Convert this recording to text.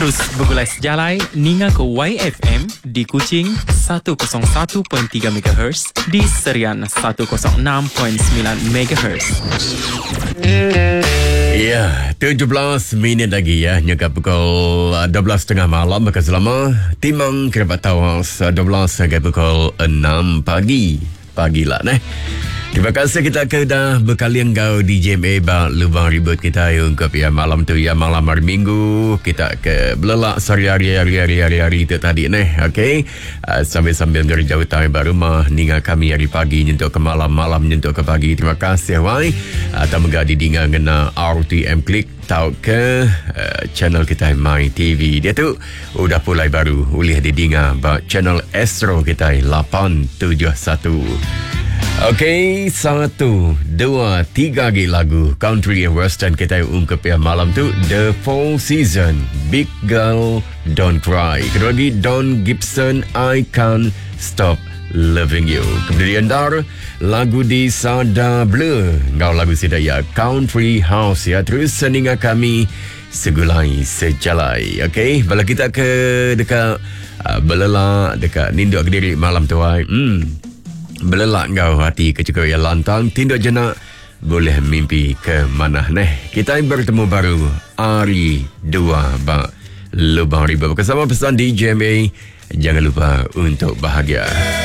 Terus bergulai sejalai Ninga ke YFM di Kuching 101.3 MHz, di Serian 106.9 MHz. Ya, 17 minit lagi ya, hingga pukul 12.30 malam. Maka selama timang kerabat tawas 12 hingga pukul 6 pagi. Pagilah Terima kasih kita dah berkali engkau di JMA bang lubang ribut kita ungkap ya malam tu ya, malam hari Minggu kita ke belelak hari tu tadi okey, sambil-sambil jauh tahu baru mah ninga kami hari pagi nyentuh ke malam nyentuh ke pagi. Terima kasih wai atau menggadi dinga ngena RTM klik tahu ke channel kita My TV dia tu udah pulai baru boleh didinga channel Astro kita 871. Okey, 1, 2, 3 lagi lagu country and western kita ungkap ya malam tu. The Four Season, Big Girl Don't Cry. Kedua lagi Don Gibson, I Can't Stop Loving You. Kemudian dar lagu di Sada Bleu, ngau lagu sedaya Country House ya. Terus seninga kami segulai sejalai. Okey, bala kita ke dekat belelak dekat Ninduk Kediri malam tu ai. Belelak kau hati kecukup yang lantang, tindak jenak boleh mimpi ke mana Kita bertemu baru hari 2 lubang riba bersama pesan di JMA. Jangan lupa untuk bahagia.